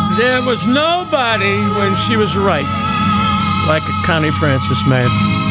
There was nobody when she was right, like Connie Francis, man.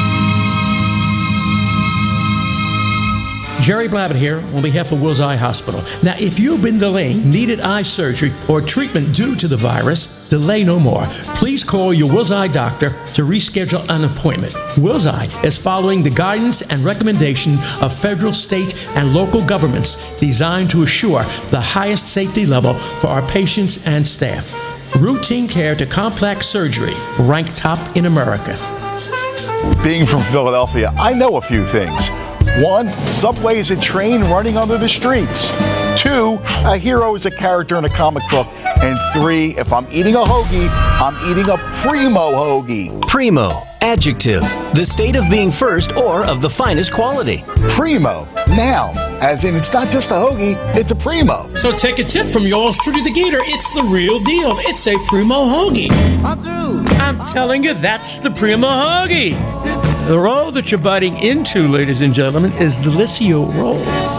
Jerry Blavitt here on behalf of Wills Eye Hospital. Now, if you've been delaying needed eye surgery or treatment due to the virus, delay no more. Please call your Wills Eye doctor to reschedule an appointment. Wills Eye is following the guidance and recommendation of federal, state, and local governments designed to assure the highest safety level for our patients and staff. Routine care to complex surgery, ranked top in America. Being from Philadelphia, I know a few things. 1, Subway is a train running under the streets. 2, a hero is a character in a comic book. And 3, if I'm eating a hoagie, I'm eating a primo hoagie. Primo, adjective, the state of being first or of the finest quality. Primo, noun, as in it's not just a hoagie, it's a primo. So take a tip from yours truly, the Gator. It's the real deal. It's a primo hoagie. I'm telling you, that's the primo hoagie. The roll that you're biting into, ladies and gentlemen, is the Delisio roll.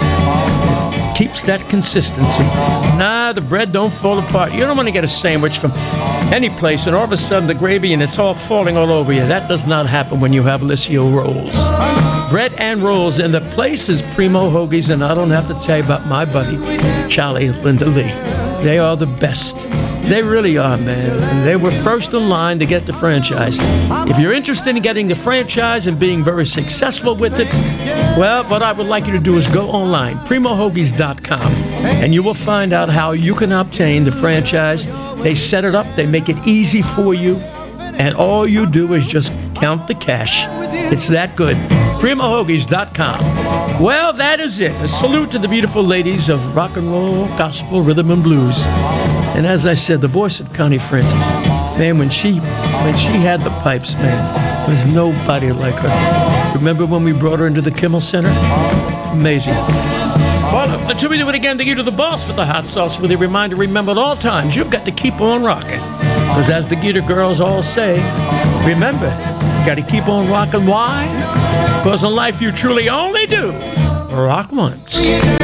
It keeps that consistency. Nah, the bread don't fall apart. You don't want to get a sandwich from any place and all of a sudden the gravy and it's all falling all over you. That does not happen when you have Delisio rolls. Bread and rolls, and the place is Primo Hoagies, and I don't have to tell you about my buddy, Charlie Linda Lee. They are the best. They really are, man. And they were first in line to get the franchise. If you're interested in getting the franchise and being very successful with it, well, what I would like you to do is go online, primohoagies.com, and you will find out how you can obtain the franchise. They set it up, they make it easy for you, and all you do is just count the cash. It's that good. primohoagies.com. Well, that is it. A salute to the beautiful ladies of rock and roll, gospel, rhythm, and blues. And as I said, the voice of Connie Francis, man, when she had the pipes, man, there's nobody like her. Remember when we brought her into the Kimmel Center? Amazing. Well, until we do it again, thank you to the boss with the hot sauce with a reminder, remember at all times, you've got to keep on rocking. Because as the Gator girls all say, remember, you got to keep on rocking. Why? Because in life you truly only do rock once.